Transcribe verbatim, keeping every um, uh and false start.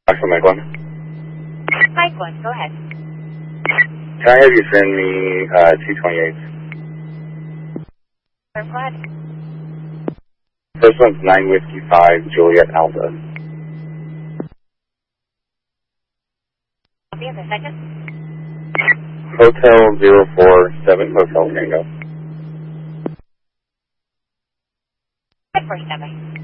Actually, Mike one. Mike one, go ahead. Can I have you send me uh, two twenty-eights? Sure, go ahead. First one's nine Whiskey five, Juliet Alpha. Copy, and the second? Hotel zero four seven, Hotel Tango. five four seven.